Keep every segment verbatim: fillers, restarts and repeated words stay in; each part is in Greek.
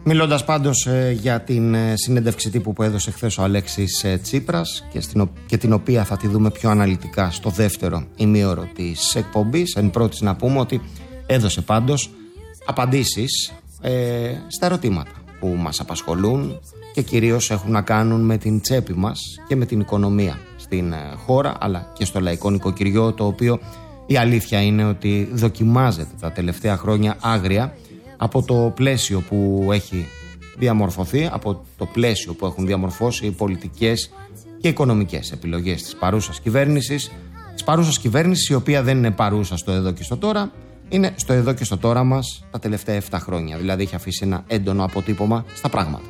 Μιλώντας πάντως ε, για την ε, συνέντευξη τύπου που έδωσε χθες ο Αλέξης ε, Τσίπρας και, στην, και την οποία θα τη δούμε πιο αναλυτικά στο δεύτερο ημίωρο της εκπομπής, εν πρώτης να πούμε ότι έδωσε πάντως απαντήσεις ε, στα ερωτήματα που μας απασχολούν και κυρίως έχουν να κάνουν με την τσέπη μας και με την οικονομία στην ε, χώρα, αλλά και στο λαϊκό νοικοκυριό, το οποίο η αλήθεια είναι ότι δοκιμάζεται τα τελευταία χρόνια άγρια από το πλαίσιο που έχει διαμορφωθεί, από το πλαίσιο που έχουν διαμορφώσει οι πολιτικές και οικονομικές επιλογές της παρούσας κυβέρνησης, της παρούσας κυβέρνησης η οποία δεν είναι παρούσα στο εδώ και στο τώρα, είναι στο εδώ και στο τώρα μας τα τελευταία επτά χρόνια, δηλαδή έχει αφήσει ένα έντονο αποτύπωμα στα πράγματα.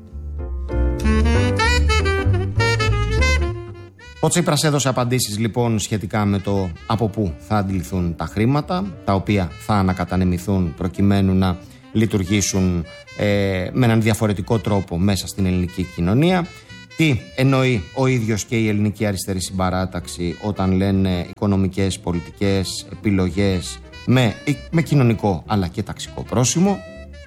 Ο Τσίπρας έδωσε απαντήσεις λοιπόν σχετικά με το από πού θα αντιληφθούν τα χρήματα, τα οποία θα ανακατανεμηθούν προκειμένου να λειτουργήσουν ε, με έναν διαφορετικό τρόπο μέσα στην ελληνική κοινωνία. Τι εννοεί ο ίδιος και η ελληνική αριστερή συμπαράταξη όταν λένε οικονομικές, πολιτικές επιλογές με, με κοινωνικό αλλά και ταξικό πρόσημο.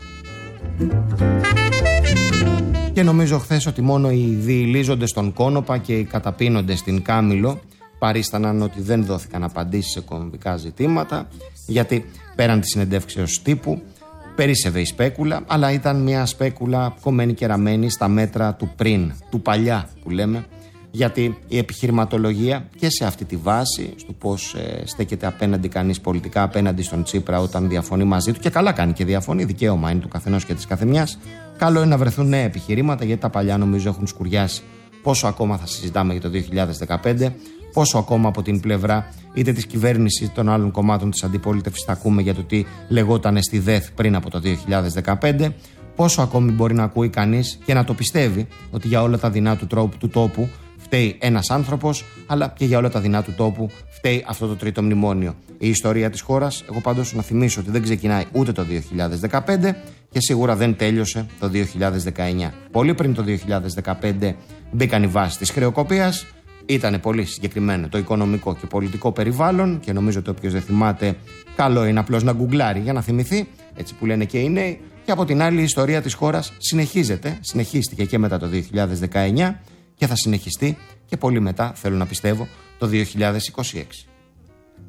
Και νομίζω χθες ότι μόνο οι διηλίζοντες στον Κόνοπα και οι καταπίνοντες στην Κάμιλο παρίσταναν ότι δεν δόθηκαν απαντήσεις σε κομβικά ζητήματα, γιατί πέραν της συνεντεύξεως τύπου περίσσευε η σπέκουλα, αλλά ήταν μια σπέκουλα κομμένη και ραμμένη στα μέτρα του πριν, του παλιά που λέμε, γιατί η επιχειρηματολογία και σε αυτή τη βάση, στο πώς ε, στέκεται απέναντι κανείς πολιτικά απέναντι στον Τσίπρα όταν διαφωνεί μαζί του, και καλά κάνει και διαφωνεί, δικαίωμα είναι του καθενός και της καθεμιάς. Καλό είναι να βρεθούν νέα επιχειρήματα, γιατί τα παλιά νομίζω έχουν σκουριάσει. Πόσο ακόμα θα συζητάμε για το δύο χιλιάδες δεκαπέντε, πόσο ακόμα από την πλευρά είτε της κυβέρνησης είτε των άλλων κομμάτων της αντιπολίτευσης θα ακούμε για το τι λεγόταν στη ΔΕΘ πριν από το δύο χιλιάδες δεκαπέντε, πόσο ακόμη μπορεί να ακούει κανείς και να το πιστεύει ότι για όλα τα δεινά του, τρόπου, του τόπου φταίει ένας άνθρωπος, αλλά και για όλα τα δεινά του τόπου φταίει αυτό το τρίτο μνημόνιο. Η ιστορία της χώρας, εγώ πάντως να θυμίσω ότι δεν ξεκινάει ούτε το δύο χιλιάδες δεκαπέντε και σίγουρα δεν τέλειωσε το δύο χιλιάδες δεκαεννιά. Πολύ πριν το δύο χιλιάδες δεκαπέντε μπήκαν οι βάσεις της χρεοκοπίας, ήταν πολύ συγκεκριμένο το οικονομικό και πολιτικό περιβάλλον και νομίζω ότι όποιος δεν θυμάται, καλό είναι απλώς να γκουγκλάρει για να θυμηθεί, έτσι που λένε και οι νέοι. Και από την άλλη η ιστορία της χώρας συνεχίζεται, συνεχίστηκε και μετά το δύο χιλιάδες δεκαεννιά και θα συνεχιστεί και πολύ μετά, θέλω να πιστεύω, το δύο χιλιάδες είκοσι έξι.